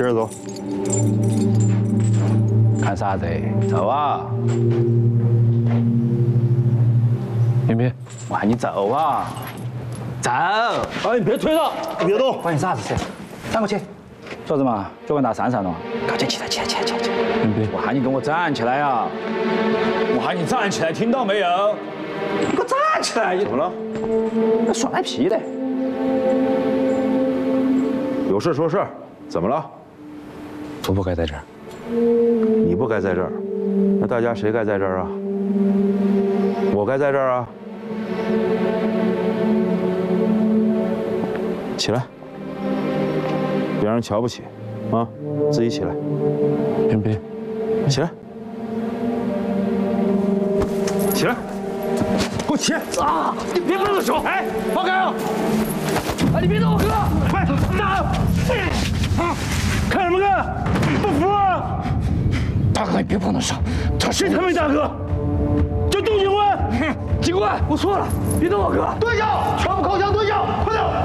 接着走。 看啥子？走啊！冰冰，我喊你走啊！走！ 哎，你别推了，你别动。 关你啥子事？站过去。说什么？脚跟打山上了？快点起来！冰冰，我喊你跟我站起来呀！我喊你站起来，听到没有？你给我站起来！ 怎么了？ 耍赖皮的。 有事说事，怎么了？ 我不该在这儿。 你不该在这儿，那大家谁该在这儿啊？我该在这儿啊！起来，别让人瞧不起，啊，自己起来。 冰冰， 起来，起来，给我起来！ 啊！你别碰我手！哎，放开啊！哎，你别动我哥！ 快打！看什么看？不服啊！ 大哥，你别碰他手！他谁他妈大哥？叫杜警官！ 警官，我错了，别动我哥！ 蹲下，全部靠墙蹲下，快点！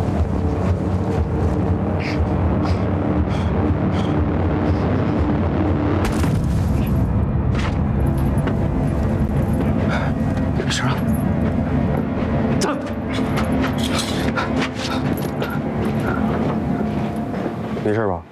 没事啊，走。 没事吧？